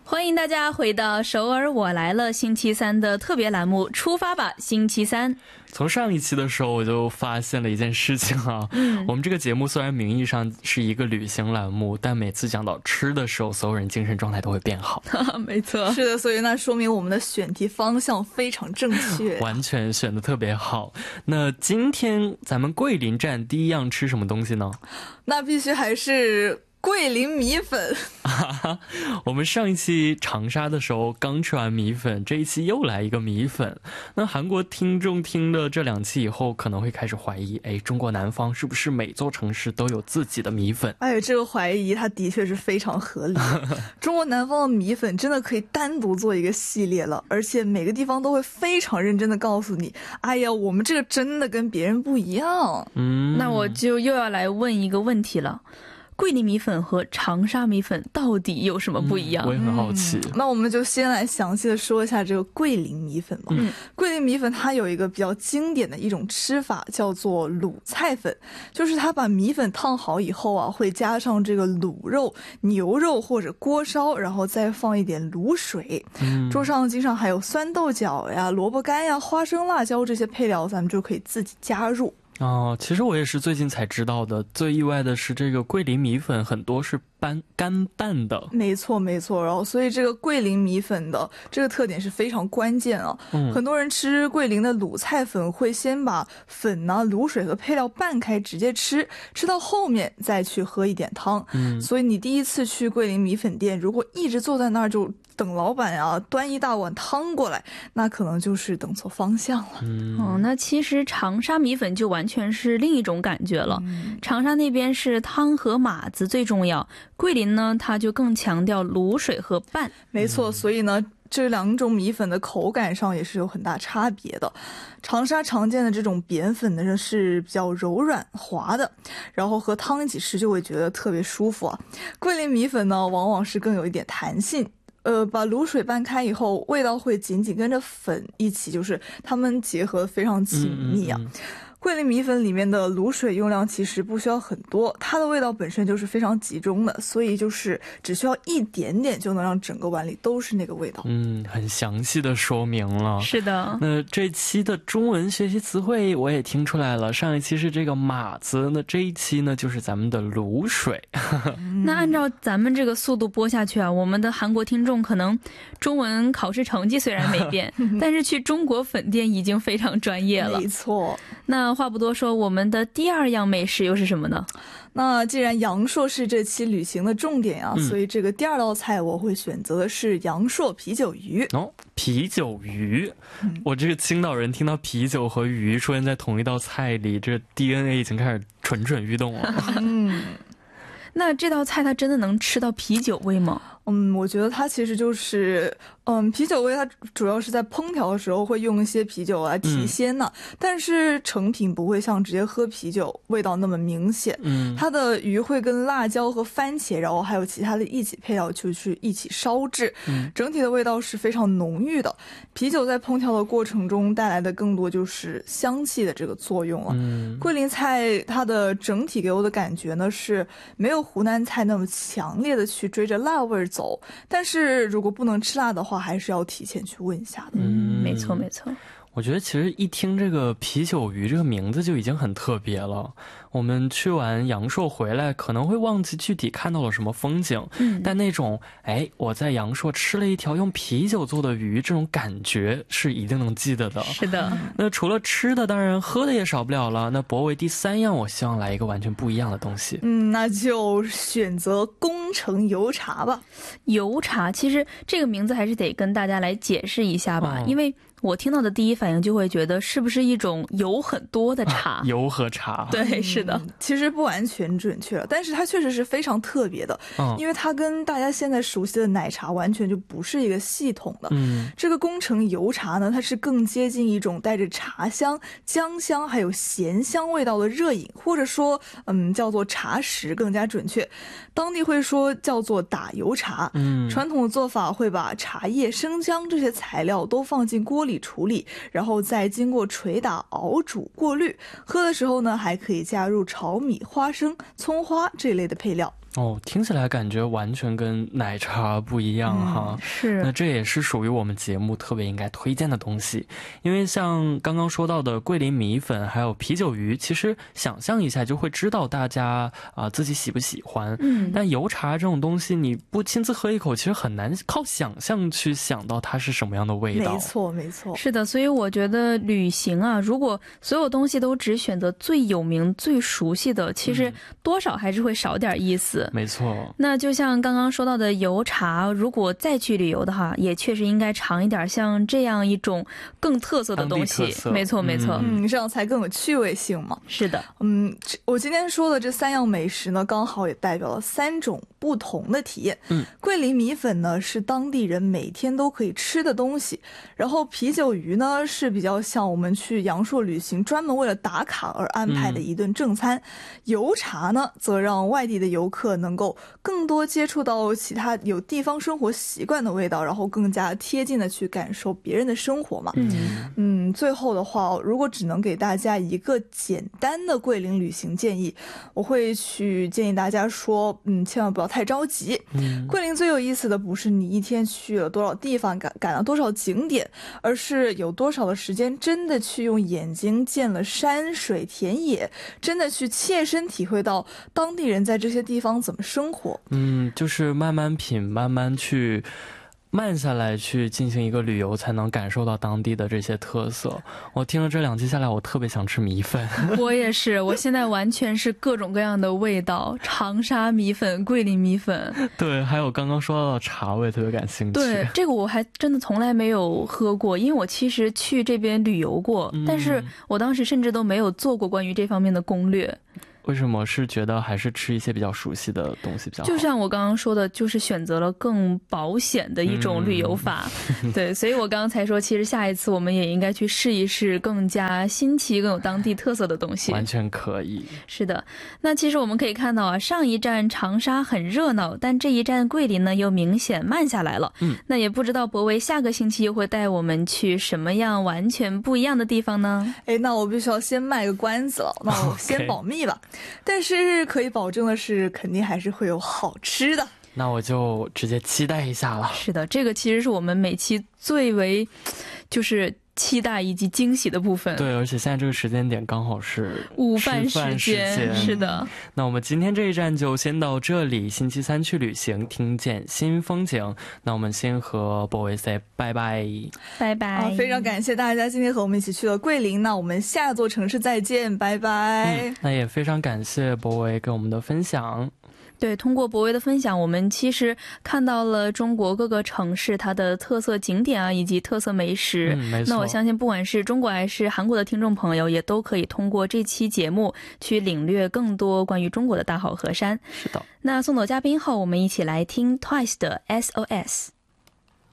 欢迎大家回到首尔我来了星期三的特别栏目出发吧星期三。 从上一期的时候我就发现了一件事情啊，我们这个节目虽然名义上是一个旅行栏目，但每次讲到吃的时候所有人精神状态都会变好。 没错， 是的，所以那说明我们的选题方向非常正确， 完全选得特别好。那今天咱们桂林站第一样吃什么东西呢？ 那必须还是桂林米粉。 我们上一期长沙的时候刚吃完米粉，这一期又来一个米粉。那韩国听众听了这2期以后可能会开始怀疑，中国南方是不是每座城市都有自己的米粉？ 这个怀疑它的确是非常合理。中国南方的米粉真的可以单独做一个系列了，而且每个地方都会非常认真的告诉你，我们这个真的跟别人不一样。 那我就又要来问一个问题了，桂林米粉和长沙米粉到底有什么不一样？ 我也很好奇。 那我们就先来详细的说一下这个桂林米粉吧。桂林米粉它有一个比较经典的一种吃法，叫做卤菜粉，就是它把米粉烫好以后啊，会加上这个卤肉、牛肉或者锅烧，然后再放一点卤水。桌上经常还有酸豆角呀、萝卜干呀、花生、辣椒这些配料，咱们就可以自己加入。 其实我也是最近才知道的，最意外的是这个桂林米粉很多是干拌的。 没错没错，然后所以这个桂林米粉的这个特点是非常关键啊。很多人吃桂林的卤菜粉会先把粉啊、卤水和配料拌开直接吃到后面再去喝一点汤。所以你第一次去桂林米粉店，如果一直坐在那儿就等老板啊端一大碗汤过来，那可能就是等错方向了。 那其实长沙米粉就完全是另一种感觉了。长沙那边是汤和码子最重要，桂林呢它就更强调卤水和拌。 没错，所以呢这2种米粉的口感上也是有很大差别的。长沙常见的这种扁粉呢是比较柔软滑的，然后和汤一起吃就会觉得特别舒服啊。桂林米粉呢往往是更有一点弹性，把卤水拌开以后，味道会紧紧跟着粉一起，就是它们结合得非常紧密啊。桂林米粉里面的卤水用量其实不需要很多，它的味道本身就是非常集中的，所以就是只需要一点点就能让整个碗里都是那个味道。 很详细的说明了。 是的。 那这期的中文学习词汇我也听出来了，上一期是这个码子，那这一期呢就是咱们的卤水。 那按照咱们这个速度播下去啊，我们的韩国听众可能中文考试成绩虽然没变，但是去中国粉店已经非常专业了。 没错。 那话不多说，我们的第2样美食又是什么呢？ 那既然阳朔是这期旅行的重点啊，所以这个第2道菜我会选择的是阳朔啤酒鱼。 啤酒鱼，我这个青岛人听到啤酒和鱼出现在同一道菜里，这 DNA 已经开始蠢蠢欲动了。 那这道菜它真的能吃到啤酒味吗？ 我觉得它其实就是啤酒味，它主要是在烹调的时候会用一些啤酒来提鲜呢，但是成品不会像直接喝啤酒味道那么明显。它的鱼会跟辣椒和番茄，然后还有其他的一起配料就去一起烧制，整体的味道是非常浓郁的。啤酒在烹调的过程中带来的更多就是香气的这个作用了。桂林菜它的整体给我的感觉呢是没有湖南菜那么强烈的去追着辣味走，但是如果不能吃辣的话，还是要提前去问一下的。 没错没错。 我觉得其实一听这个啤酒鱼这个名字就已经很特别了。我们去完阳朔回来可能会忘记具体看到了什么风景，但那种我在阳朔吃了一条用啤酒做的鱼，这种感觉是一定能记得的。 是的。 那除了吃的，当然喝的也少不了了。那博伟第3样我希望来一个完全不一样的东西。 那就选择宫城油茶吧。 油茶其实这个名字还是得跟大家来解释一下吧，因为我听到的第一反应就会觉得是不是一种油很多的茶。 油和茶。 对，是的。 其实不完全准确，但是它确实是非常特别的，因为它跟大家现在熟悉的奶茶完全就不是一个系统的。这个宫城油茶呢，它是更接近一种带着茶香、姜香还有咸香味道的热饮，或者说叫做茶食更加准确。当地会说叫做打油茶。传统的做法会把茶叶、生姜这些材料都放进锅里处理，然后再经过捶打、熬煮、过滤。喝的时候呢，还可以加入炒米、花生、葱花这类的配料。 哦，听起来感觉完全跟奶茶不一样哈。 是， 那这也是属于我们节目特别应该推荐的东西，因为像刚刚说到的桂林米粉还有啤酒鱼，其实想象一下就会知道大家自己喜不喜欢。但油茶这种东西你不亲自喝一口，其实很难靠想象去想到它是什么样的味道。 没错没错， 是的，所以我觉得旅行啊，如果所有东西都只选择最有名最熟悉的，其实多少还是会少点意思。 没错， 那就像刚刚说到的油茶，如果再去旅游的话，也确实应该尝一点像这样一种更特色的东西。没错没错， 这样才更有趣味性嘛。 是的， 我今天说的这3样美食呢，刚好也代表了3种不同的体验。桂林米粉呢是当地人每天都可以吃的东西，然后啤酒鱼呢是比较像我们去阳朔旅行专门为了打卡而安排的一顿正餐。油茶呢则让外地的游客能够更多接触到其他有地方生活习惯的味道，然后更加贴近的去感受别人的生活嘛。最后的话，如果只能给大家一个简单的桂林旅行建议，我会去建议大家说，千万不要太着急。桂林最有意思的不是你一天去了多少地方，赶了多少景点，而是有多少的时间真的去用眼睛见了山水田野，真的去切身体会到当地人在这些地方怎么生活。 就是慢慢品，慢慢去慢下来去进行一个旅游，才能感受到当地的这些特色。我听了这2期下来，我特别想吃米粉。 我也是，我现在完全是各种各样的味道，长沙米粉、桂林米粉， 对，还有刚刚说到的茶，我也特别感兴趣。 对，这个我还真的从来没有喝过，因为我其实去这边旅游过，但是我当时甚至都没有做过关于这方面的攻略。 为什么是觉得还是吃一些比较熟悉的东西比较好？ 就像我刚刚说的，就是选择了更保险的一种旅游法。对，所以我刚刚才说，其实下一次我们也应该去试一试更加新奇、更有当地特色的东西。 完全可以。 是的，那其实我们可以看到啊，上一站长沙很热闹，但这一站桂林呢又明显慢下来了。那也不知道博维下个星期又会带我们去什么样完全不一样的地方呢？ 那我必须要先卖个关子了，那我先保密吧。但是可以保证的是，肯定还是会有好吃的。 那我就直接期待一下了。 是的，这个其实是我们每期最为就是期待以及惊喜的部分。 对，而且现在这个时间点刚好是午饭时间。是的。 那我们今天这一站就先到这里，星期3去旅行，听见新风景。那我们先和博维 say 拜拜。 拜拜。 非常感谢大家今天和我们一起去了桂林，那我们下座城市再见，拜拜。 那也非常感谢博维给我们的分享。 对，通过博维的分享，我们其实看到了中国各个城市它的特色景点啊，以及特色美食。 没错。 那我相信不管是中国还是韩国的听众朋友，也都可以通过这期节目去领略更多关于中国的大好河山。 是的。 那送走嘉宾后，我们一起来听 Twice 的 SOS。